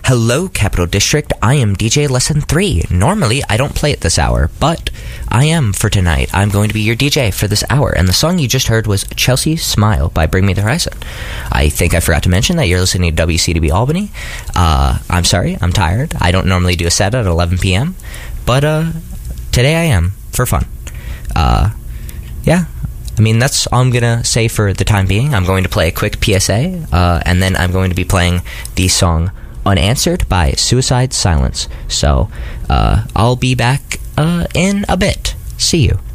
Hello, Capital District. I am DJ Lesson 3. Normally, I don't play at this hour, but I am for tonight. I'm going to be your DJ for this hour, and the song you just heard was Chelsea Smile by Bring Me the Horizon. I think I forgot to mention that you're listening to WCDB Albany. I'm sorry, I'm tired. I don't normally do a set at 11 p.m., but today I am, for fun. Yeah. I mean, that's all I'm going to say for the time being. I'm going to play a quick PSA, and then I'm going to be playing the song Unanswered by Suicide Silence. So, I'll be back in a bit. See you.